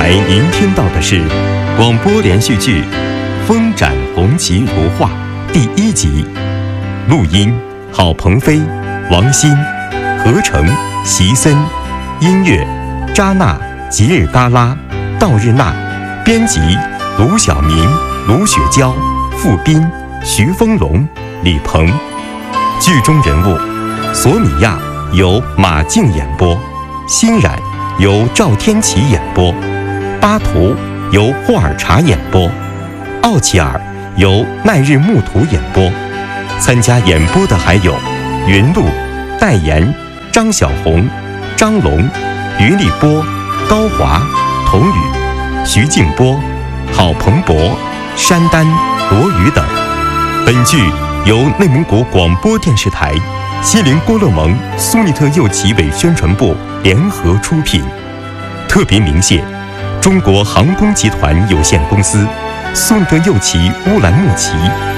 台您听到的是广播连续剧《风展红旗如画》第1集，录音郝鹏飞、王鑫，合成席森，音乐扎娜、吉尔嘎拉、道日娜，编辑卢晓明、卢雪娇、傅斌、徐丰荣、李鹏。剧中人物：索米亚由马静演播，欣然由赵天琪演播，巴图由霍尔查演播，奥齐尔由奈日木图演播。参加演播的还有云露、戴妍、张小红、张龙、于立波、高华、童宇、徐静波、郝鹏博、山丹、罗宇等。本剧由内蒙古广播电视台、锡林郭勒盟苏尼特右旗委宣传部联合出品，特别鸣谢中国航空集团有限公司、苏尼特右旗乌兰牧旗